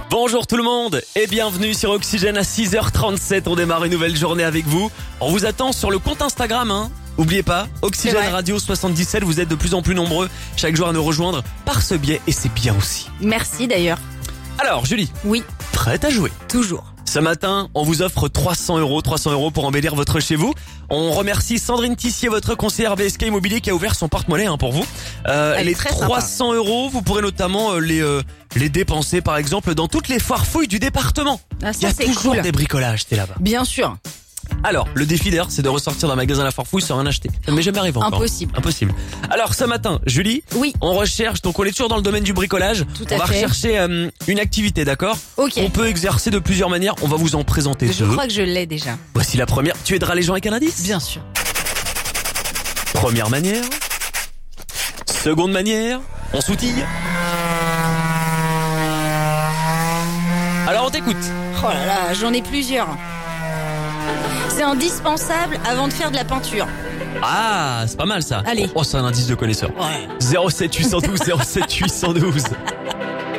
Bonjour tout le monde et bienvenue sur Oxygène à 6h37. On démarre une nouvelle journée avec vous. On vous attend sur le compte Instagram, hein. Oubliez pas, Oxygène Radio 77, vous êtes de plus en plus nombreux chaque jour à nous rejoindre par ce biais et c'est bien aussi. Merci d'ailleurs. Alors Julie, Oui, prête à jouer? toujours. Ce matin, on vous offre 300 euros pour embellir votre chez vous. On remercie Sandrine Tissier, votre conseillère BSK Immobilier qui a ouvert son porte-monnaie pour vous. Les très 300 euros, vous pourrez notamment les dépenser par exemple dans toutes les foires fouilles du département. Ah, Il y a ça c'est toujours cool. des bricolages, t'es là-bas. Bien sûr. Alors, le défi d'ailleurs, c'est de ressortir d'un magasin à la foire fouille sans rien acheter. Ça ne m'est jamais arrivé encore. Impossible. Impossible. Alors, ce matin, Julie, Oui. on recherche, donc on est toujours dans le domaine du bricolage. Tout on à va fait. rechercher une activité, d'accord? Ok. On peut exercer de plusieurs manières, on va vous en présenter Je deux. crois que je l'ai déjà. Voici la première. Tu aideras les gens avec un indice? Bien sûr. Première manière. Seconde manière. On s'outille. Alors on t'écoute. Oh là là, j'en ai plusieurs. C'est indispensable avant de faire de la peinture. Ah, c'est pas mal ça. Allez. Oh, c'est un indice de connaisseur. Ouais. 07 812 07 812.